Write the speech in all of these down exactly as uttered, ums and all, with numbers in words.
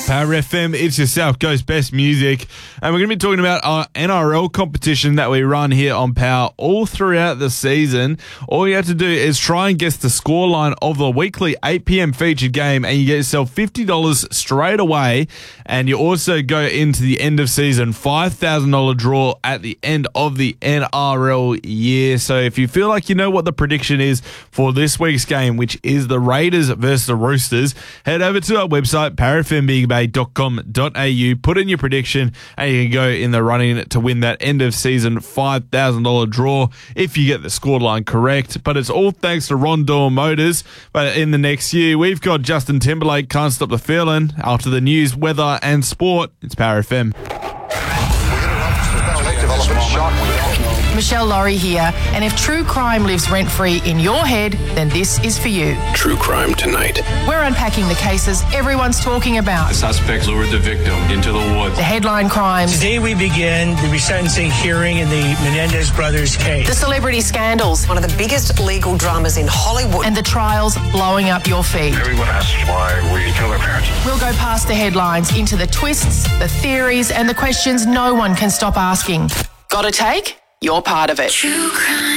Power F M, it's your South Coast best music. And we're going to be talking about our N R L competition that we run here on Power all throughout the season. All you have to do is try and guess the scoreline of the weekly eight p.m. featured game, and you get yourself fifty dollars straight away. And you also go into the end of season five thousand dollars draw at the end of the N R L year. So if you feel like you know what the prediction is for this week's game, which is the Raiders versus the Roosters, head over to our website, power f m big bay dot com dot a u, put in your prediction, and you can go in the running to win that end of season five thousand dollars draw if you get the scoreline correct. But it's all thanks to Rondor Motors. But in the next year, we've got Justin Timberlake, Can't Stop the Feeling. After the news, weather and sport, it's Power F M. Michelle Laurie here, and if true crime lives rent-free in your head, then this is for you. True Crime Tonight. We're unpacking the cases everyone's talking about. The suspect lured the victim into the woods. The headline crimes. Today we begin the resentencing hearing in the Menendez brothers case. The celebrity scandals. One of the biggest legal dramas in Hollywood. And the trials blowing up your feed. Everyone asks why we kill their parents. We'll go past the headlines into the twists, the theories, and the questions no one can stop asking. Got a take? You're part of it. True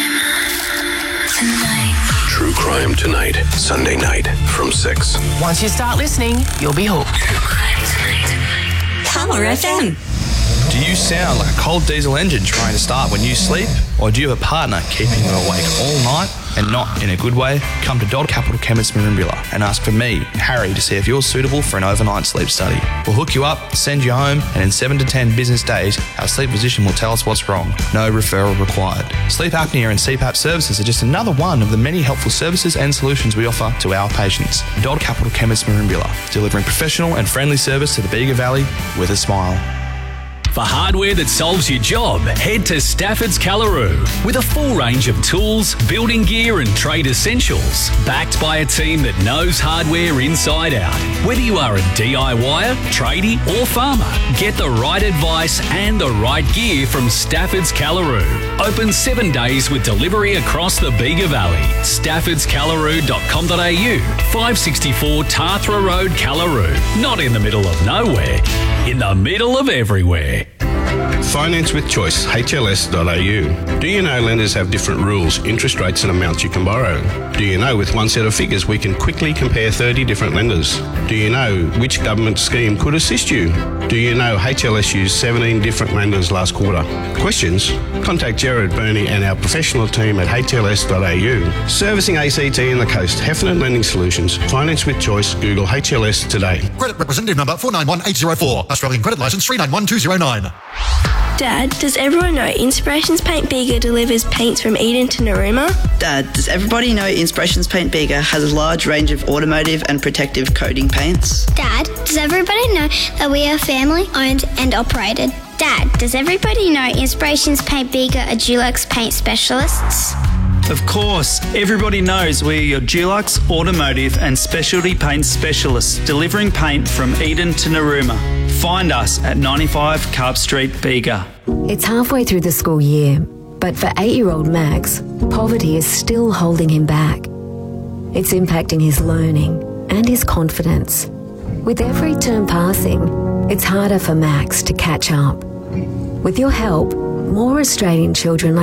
Crime Tonight. True Crime Tonight, Sunday night from six. Once you start listening, you'll be hooked. True Crime Tonight. Power F M. Do you sound like a cold diesel engine trying to start when you sleep? Or do you have a partner keeping you awake all night and not in a good way? Come to Dodd Capital Chemist Merimbula and ask for me, Harry, to see if you're suitable for an overnight sleep study. We'll hook you up, send you home, and in seven to ten business days, our sleep physician will tell us what's wrong. No referral required. Sleep apnea and C PAP services are just another one of the many helpful services and solutions we offer to our patients. Dodd Capital Chemist Merimbula, delivering professional and friendly service to the Bega Valley with a smile. For hardware that solves your job, head to Stafford's Callaroo. With a full range of tools, building gear and trade essentials. Backed by a team that knows hardware inside out. Whether you are a DIYer, tradie or farmer, get the right advice and the right gear from Stafford's Callaroo. Open seven days with delivery across the Bega Valley. staffords callaroo dot com dot a u. five sixty-four Tarthra Road, Callaroo. Not in the middle of nowhere, in the middle of everywhere. Finance with Choice, H L S dot a u. Do you know lenders have different rules, interest rates and amounts you can borrow? Do you know with one set of figures we can quickly compare thirty different lenders? Do you know which government scheme could assist you? Do you know H L S used seventeen different lenders last quarter? Questions? Contact Jared Burney and our professional team at H L S dot a u. Servicing A C T and the Coast, Heffernan Lending Solutions. Finance with Choice, Google H L S today. Credit representative number four nine one eight zero four. Australian credit licence three nine one two zero nine. Dad, does everyone know Inspirations Paint Bega delivers paints from Eden to Narooma? Dad, does everybody know Inspirations Paint Bega has a large range of automotive and protective coating paints? Dad, does everybody know that we are family owned and operated? Dad, does everybody know Inspirations Paint Bega are Dulux paint specialists? Of course, everybody knows we are your Dulux automotive and specialty paint specialists, delivering paint from Eden to Narooma. Find us at ninety-five Carp Street, Bega. It's halfway through the school year, but for eight-year-old Max, poverty is still holding him back. It's impacting his learning and his confidence. With every term passing, it's harder for Max to catch up. With your help, more Australian children like